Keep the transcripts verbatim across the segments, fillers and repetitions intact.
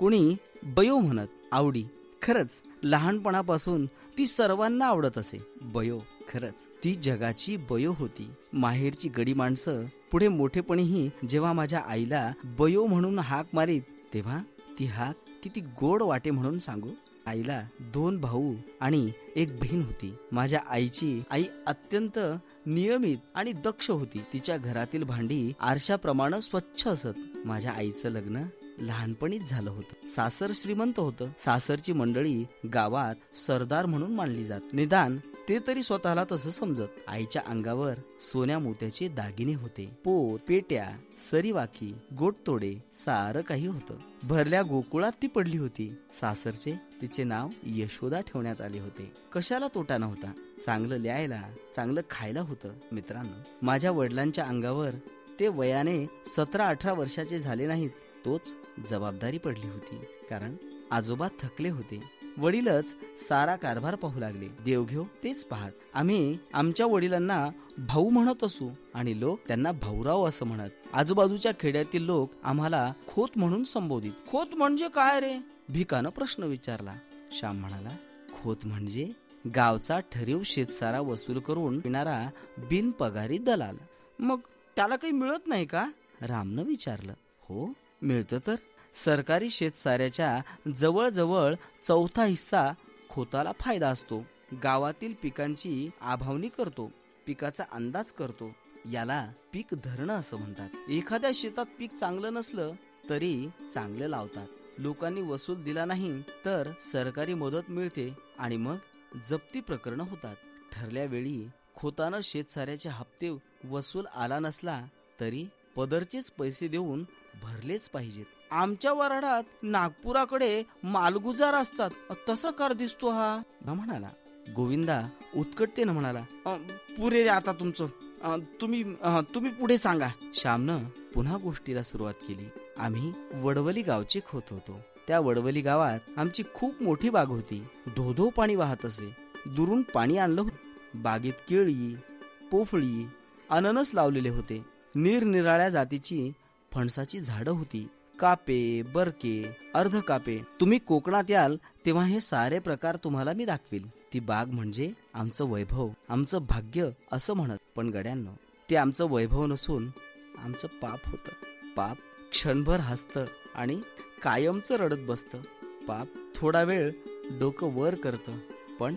कोणी बयो म्हणत. आवडी खरंच लहानपणापासून ती सर्वांना आवडत असे. बयो खरंच ती जगाची बयो होती. माहेरची गडी माणसं पुढे मोठेपणीही जेव्हा माझ्या आईला बयो म्हणून हाक मारीत तेव्हा ती हाक किती गोड वाटे म्हणून सांगू. आईला दोन भाऊ आणि एक बहीण होती. माझ्या आईची आई अत्यंत नियमित आणि दक्ष होती. तिच्या घरातील भांडी आरशाप्रमाणे स्वच्छ असत. माझ्या आईचं लग्न लहानपणीच झालं होतं. सासर श्रीमंत होतं. सासरची मंडळी गावात सरदार म्हणून मानली जात. निदान ते तरी स्वतःला तसं समजत. आईच्या अंगावर सोन्या मोत्याचे दागिने होते. पोत, पेट्या, सरीवाखी, गोटतोडे सारं काही होतं. भरल्या गोकुळात ती पडली होती. सासरचे तिचे नाव यशोदा ठेवण्यात आले होते. कशाला तोटा नव्हता. चांगलं लिहायला, चांगलं खायला होतं. मित्रांनो, माझ्या वडिलांच्या अंगावर ते वयाने सतरा अठरा वर्षाचे झाले नाहीत तोच जबाबदारी पडली होती. कारण आजोबा थकले होते. वडीलच सारा कारभार पाहू लागले. देवघेव तेच पाहत. आम्ही आमच्या वडिलांना भाऊ म्हणत असू आणि लोक त्यांना भाऊराव असं म्हणत. आजूबाजूच्या खेड्यातील लोक आम्हाला खोत म्हणून संबोधित. खोत म्हणजे काय रे? भिकानं प्रश्न विचारला. श्याम म्हणाला, खोत म्हणजे गावचा ठरीव शेतसारा वसूल करून येणारा बिनपगारी दलाल. मग त्याला काही मिळत नाही का? रामनं विचारलं. हो मिळतं तर. सरकारी शेतसाऱ्याच्या जवळजवळ चौथा हिस्सा खोताला फायदा असतो. गावातील पिकांची आभावणी करतो, पिकाचा अंदाज करतो. याला पीक धरणं असं म्हणतात. एखाद्या शेतात पीक चांगलं नसलं तरी चांगलं लावतात. लोकांनी वसूल दिला नाही तर सरकारी मदत मिळते आणि मग जप्ती प्रकरण होतात. ठरल्या वेळी खोतानं शेतसाऱ्याचे हप्ते वसूल आला नसला तरी पदरचेच पैसे देऊन भरलेच पाहिजेत. आमच्या वराडात नागपुराकडे मालगुजार असतात तसा कार दिसतो हा म्हणाला. गोविंदा उत्कटतेनं म्हणाला, पुरे रे आता तुमचं, तुम्ही तुम्ही पुढे सांगा. श्यामनं पुन्हा गोष्टीला सुरुवात केली. आम्ही वडवली गावचे खोत होतो. त्या वडवली गावात आमची खूप मोठी बाग होती. धोधो पाणी वाहत असे. दुरून पाणी आणलं होतं. बागेत केळी, पोफळी, अननस लावलेले होते. निरनिराळ्या जातीची फणसाची झाडं होती. कापे, बरके, अर्ध कापे. तुम्ही कोकणात याल तेव्हा हे सारे प्रकार तुम्हाला मी दाखवील. ती बाग म्हणजे आमचं वैभव, आमचं भाग्य असं म्हणत. पण गड्यांनो, ते आमचं वैभव नसून आमचं पाप होतं. पाप क्षणभर हसतं आणि कायमचं रडत बसतं. पाप थोडा वेळ डोकं वर करतं पण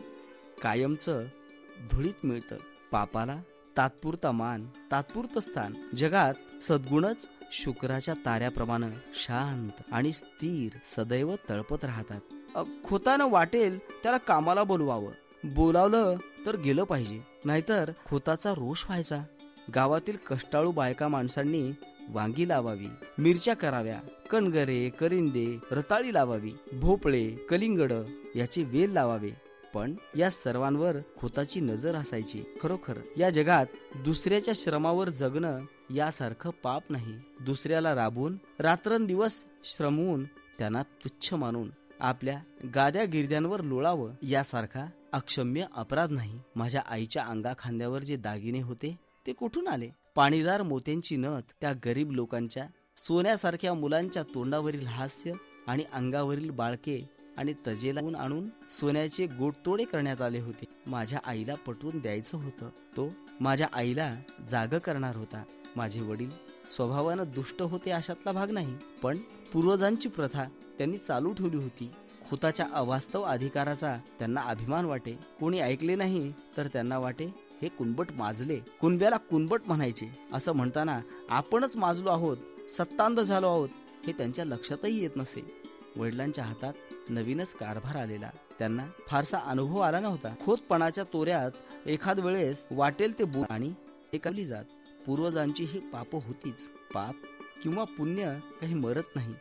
कायमचं धुळीत मिळतं. पापाला तात्पुरता मान, तात्पुरतं स्थान. जगात सद्गुणच शुक्राच्या ताऱ्याप्रमाणे शांत आणि स्थिर सदैव तळपत राहतात. खोतानं वाटेल त्याला कामाला बोलवावं. बोलावलं तर गेलं पाहिजे, नाहीतर खोताचा रोष व्हायचा. गावातील कष्टाळू बायका माणसांनी वांगी लावावी, मिरच्या कराव्या, कणगरे, करिंदे, रताळी लावावी, भोपळे, कलिंगड याचे वेल लावावे. पण या सर्वांवर खोताची नजर असायची. खरोखर या जगात दुसऱ्याच्या श्रमावर जगणं यासारखं पाप नाही. दुसऱ्याला राबून रात्रंदिवस श्रमवून त्यांना तुच्छ मानून आपल्या गाद्या गिरद्यांवर लोळावं यासारखा अक्षम्य अपराध नाही. माझ्या आईच्या अंगा खांद्यावर जे दागिने होते ते कुठून आले? पाणीदार मोत्यांची नथ त्या गरीब लोकांच्या सोन्यासारख्या मुलांच्या तोंडावरील हास्य आणि अंगावरील बाळके आणि तजेला आणून सोन्याचे गोटतोडे करण्यात आले होते. माझ्या आईला पटवून द्यायचं होतं. तो माझ्या आईला जाग करणार होता. माझे वडील स्वभावानं दुष्ट होते अशातला भाग नाही, पण पूर्वजांची प्रथा त्यांनी चालू ठेवली होती. खोताच्या अवास्तव अधिकाराचा त्यांना अभिमान वाटे. कोणी ऐकले नाही तर त्यांना वाटे हे कुणबट माजले. कुणब्याला कुणबट म्हणायचे. असं म्हणताना आपणच माजलो आहोत, सत्तांध झालो आहोत हे त्यांच्या लक्षातही येत नसे. वडिलांच्या हातात नवीनच कारभार आलेला. त्यांना फारसा अनुभव आला नव्हता. खोतपणाच्या तोऱ्यात एखाद वेळेस वाटेल ते बोल आणि एकाली जात. पूर्वजांची ही पाप होतीच. पाप किंवा पुण्य काही मरत नाही.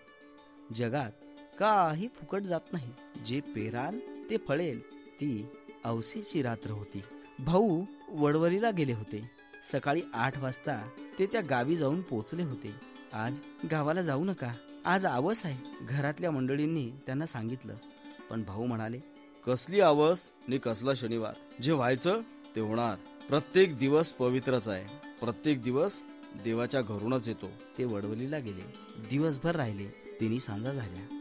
जगात काही फुकट जात नाही. जे पेराल ते फळेल. ती औसेची रात्र होती. भाऊ वडवलीला गेले होते. सकाळी आठ वाजता ते त्या गावी जाऊन पोचले होते. आज गावाला जाऊ नका, आज आवस आहे, घरातल्या मंडळींनी त्यांना सांगितलं. पण भाऊ म्हणाले, कसली आवस नि कसला शनिवार? जे व्हायचं ते होणार. प्रत्येक दिवस पवित्रच आहे. प्रत्येक दिवस देवाच्या घरूनच येतो. ते वडवलीला गेले. दिवसभर राहिले. तिन्ही सांजा झाल्या.